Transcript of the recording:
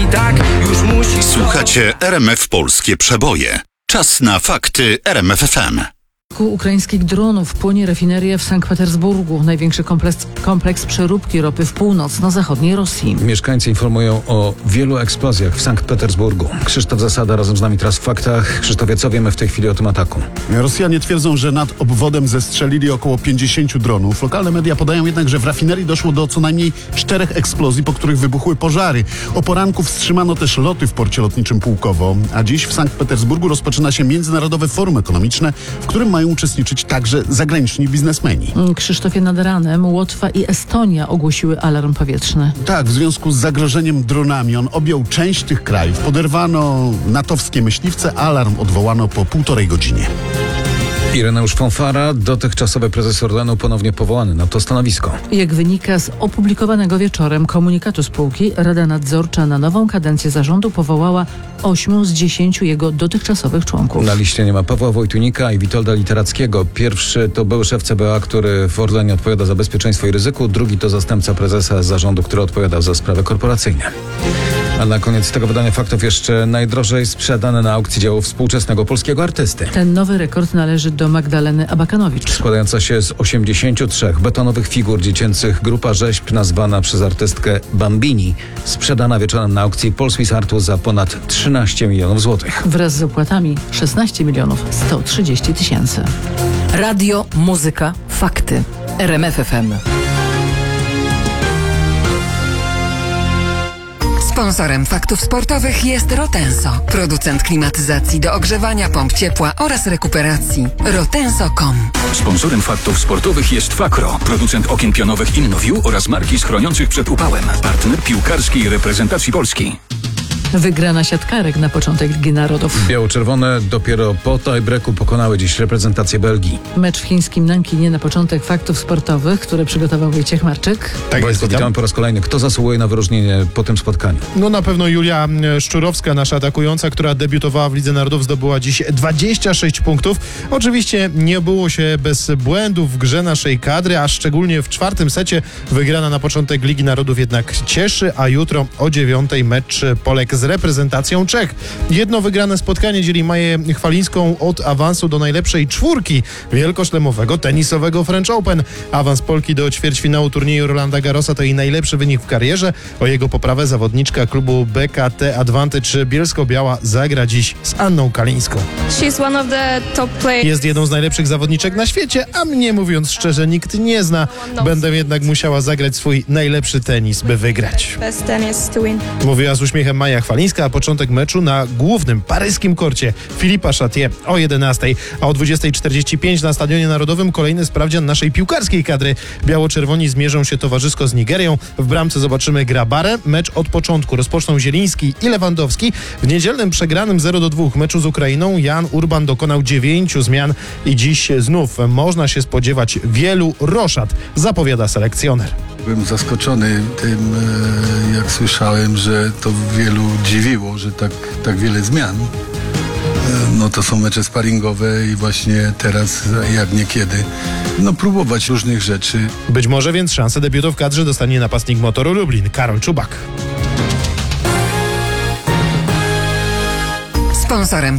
i tak już musi. Słuchacie RMF Polskie Przeboje. Czas na fakty RMF FM. Ukraińskich dronów płonie rafineria w Sankt Petersburgu, największy kompleks przeróbki ropy w północno-zachodniej Rosji. Mieszkańcy informują o wielu eksplozjach w Sankt Petersburgu. Krzysztof Zasada razem z nami teraz w faktach. Krzysztofie, co wiemy w tej chwili o tym ataku? Rosjanie twierdzą, że nad obwodem zestrzelili około 50 dronów. Lokalne media podają jednak, że w rafinerii doszło do co najmniej 4 eksplozji, po których wybuchły pożary. O poranku wstrzymano też loty w porcie lotniczym Pułkowo, a dziś w Sankt Petersburgu rozpoczyna się Międzynarodowe Forum Ekonomiczne, w którym mają uczestniczyć także zagraniczni biznesmeni. Krzysztofie, nad ranem Łotwa i Estonia ogłosiły alarm powietrzny. Tak, w związku z zagrożeniem dronami on objął część tych krajów. Poderwano natowskie myśliwce, alarm odwołano po 1,5 godziny. Ireneusz Fonfara, dotychczasowy prezes Orlenu, ponownie powołany na to stanowisko. Jak wynika z opublikowanego wieczorem komunikatu spółki, Rada Nadzorcza na nową kadencję zarządu powołała 8 z 10 jego dotychczasowych członków. Na liście nie ma Pawła Wojtunika i Witolda Literackiego. Pierwszy to były szef CBA, który w Orlenie odpowiada za bezpieczeństwo i ryzyko. Drugi to zastępca prezesa zarządu, który odpowiada za sprawy korporacyjne. A na koniec tego wydania faktów jeszcze najdrożej sprzedane na aukcji dzieło współczesnego polskiego artysty. Ten nowy rekord należy do Magdaleny Abakanowicz. Składająca się z 83 betonowych figur dziecięcych, grupa rzeźb nazwana przez artystkę Bambini, sprzedana wieczorem na aukcji Polswiss Artu za ponad 13 milionów złotych. Wraz z opłatami 16 milionów 130 tysięcy. Radio, muzyka, fakty. RMF FM. Sponsorem faktów sportowych jest Rotenso, producent klimatyzacji do ogrzewania, pomp ciepła oraz rekuperacji. Rotenso.com. Sponsorem faktów sportowych jest Fakro, producent okien pionowych InnoView oraz marki schroniących przed upałem. Partner piłkarskiej reprezentacji Polski. Wygrana siatkarek na początek Ligi Narodów. Biało-czerwone dopiero po tie-breaku pokonały dziś reprezentację Belgii. Mecz w chińskim Nankinie na początek faktów sportowych, które przygotował Wojciech Marczyk. Tak, Wojtko, witamy po raz kolejny. Kto zasługuje na wyróżnienie po tym spotkaniu? No na pewno Julia Szczurowska, nasza atakująca, która debiutowała w Lidze Narodów, zdobyła dziś 26 punktów. Oczywiście nie było się bez błędów w grze naszej kadry, a szczególnie w czwartym secie wygrana na początek Ligi Narodów jednak cieszy, a jutro o 9 mecz Polek z reprezentacją Czech. Jedno wygrane spotkanie dzieli Maję Chwalińską od awansu do najlepszej czwórki wielkoszlemowego tenisowego French Open. Awans Polki do ćwierćfinału turnieju Rolanda Garrosa to jej najlepszy wynik w karierze. O jego poprawę zawodniczka klubu BKT Advantage Bielsko-Biała zagra dziś z Anną Kalińską. Jest jedną z najlepszych zawodniczek na świecie, a mnie, mówiąc szczerze, nikt nie zna. Będę jednak musiała zagrać swój najlepszy tenis, by wygrać. Mówiła z uśmiechem Maja Chwalińska, a początek meczu na głównym paryskim korcie Philippa Chatrier o 11:00, a o 20:45 na Stadionie Narodowym kolejny sprawdzian naszej piłkarskiej kadry. Biało-czerwoni zmierzą się towarzysko z Nigerią. W bramce zobaczymy Grabarę. Mecz od początku rozpoczną Zieliński i Lewandowski. W niedzielnym przegranym 0-2 meczu z Ukrainą Jan Urban dokonał 9 zmian i dziś znów można się spodziewać wielu roszad, zapowiada selekcjoner. Byłem zaskoczony tym, jak słyszałem, że to wielu dziwiło, że tak wiele zmian. No to są mecze sparingowe i właśnie teraz, jak niekiedy, próbować różnych rzeczy. Być może więc szansę debiutu w kadrze dostanie napastnik Motoru Lublin, Karol Czubak. Sponsorem